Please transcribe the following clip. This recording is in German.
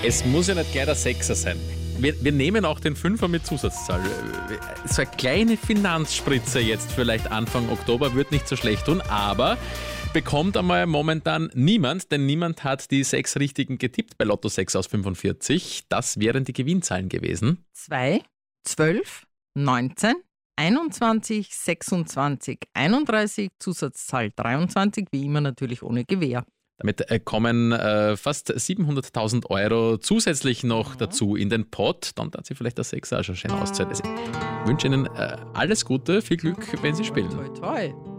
Es muss ja nicht gleich der Sechser sein. Wir nehmen auch den Fünfer mit Zusatzzahl. So eine kleine Finanzspritze jetzt vielleicht Anfang Oktober wird nicht so schlecht tun, aber bekommt einmal momentan niemand, denn niemand hat die 6 Richtigen getippt bei Lotto 6 aus 45. Das wären die Gewinnzahlen gewesen. 2, 12, 19, 21, 26, 31, Zusatzzahl 23, wie immer natürlich ohne Gewähr. Damit kommen fast 700.000 Euro zusätzlich noch dazu in den Pot. Dann darf sie vielleicht das Sechser schon schön auszahlen. Ich wünsche Ihnen alles Gute, viel Glück, wenn Sie spielen. Toi, toi.